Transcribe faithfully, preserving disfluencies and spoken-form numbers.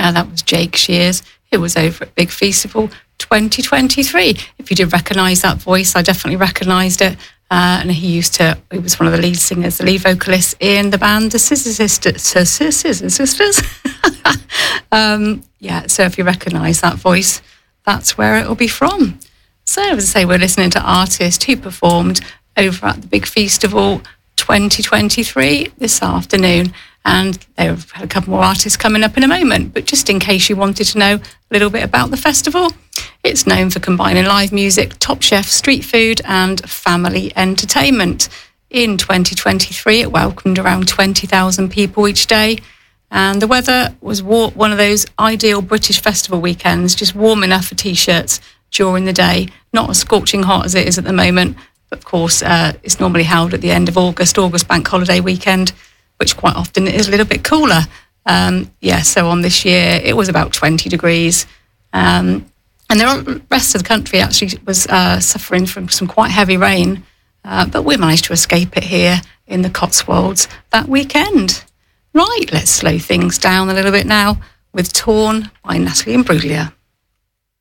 Yeah, that was Jake Shears. It was over at Big Feastival twenty twenty-three. If you did recognise that voice, I definitely recognised it. Uh, and he used to, he was one of the lead singers, the lead vocalist in the band, the Scissor Sisters. Scissor Sisters? um, yeah, so if you recognise that voice, that's where it will be from. So as I say, we're listening to artists who performed over at the Big Feastival twenty twenty-three this afternoon. And they've had a couple more artists coming up in a moment. But just in case you wanted to know a little bit about the festival, it's known for combining live music, Top Chef, street food and family entertainment. In twenty twenty-three, it welcomed around twenty thousand people each day. And the weather was war- one of those ideal British festival weekends, just warm enough for T-shirts during the day. Not as scorching hot as it is at the moment. But of course, uh, it's normally held at the end of August, August bank holiday weekend, which quite often is a little bit cooler. Um, yeah, so on this year, it was about twenty degrees. Um, and the rest of the country actually was uh, suffering from some quite heavy rain. Uh, but we managed to escape it here in the Cotswolds that weekend. Right, let's slow things down a little bit now with Torn by Natalie Imbruglia.